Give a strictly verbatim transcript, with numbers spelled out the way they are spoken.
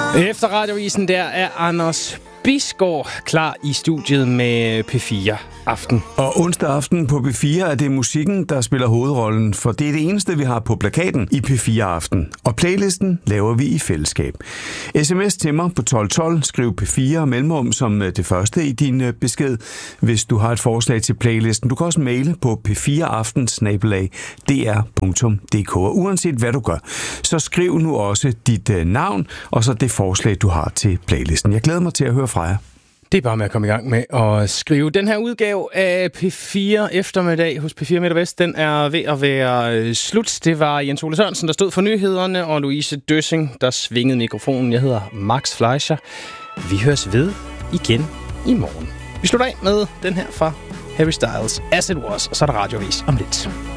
Efter Radiovisen, der er Anders Bisgaard klar i studiet med P fire Aften. Og onsdag aften på P fire er det musikken, der spiller hovedrollen, for det er det eneste, vi har på plakaten i P fire Aften. Og playlisten laver vi i fællesskab. S M S til mig på tolv tolv, skriv P fire mellemrum som det første i din besked, hvis du har et forslag til playlisten. Du kan også maile på p fire aften snabel-a d r punktum d k. Og uanset hvad du gør, så skriv nu også dit navn og så det forslag, du har til playlisten. Jeg glæder mig til at høre fra jer. Det er bare med at komme i gang med at skrive. Den her udgave af P fire eftermiddag hos P fire Midt og Vest, den er ved at være slut. Det var Jens Ole Sørensen, der stod for nyhederne, og Louise Døssing, der svingede mikrofonen. Jeg hedder Max Fleischer. Vi høres ved igen i morgen. Vi slutter af med den her fra Harry Styles, As It Was, og så er der radiovis om lidt.